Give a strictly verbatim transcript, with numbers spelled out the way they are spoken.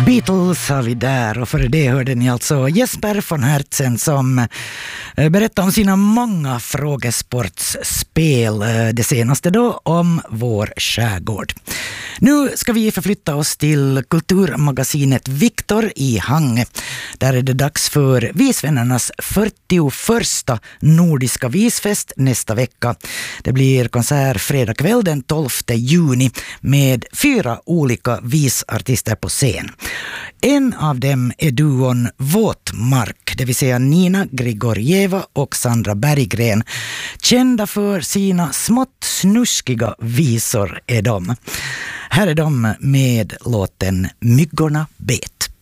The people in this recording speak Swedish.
Beatles har vi där, och för det hörde ni alltså Jesper von Hertzen som berättar om sina många frågesportspel, det senaste då om vår skärgård. Nu ska vi förflytta oss till kulturmagasinet Viktor i Hangö. Där är det dags för Visvännernas fyrtioförsta nordiska visfest nästa vecka. Det blir konsert fredag kväll den tolfte juni med fyra olika visartister på scen. En av dem är duon Våtmark, det vill säga Nina Grigorjeva och Sandra Berggren. Kända för sina smått snuskiga visor är de. Här är de med låten Myggorna bet.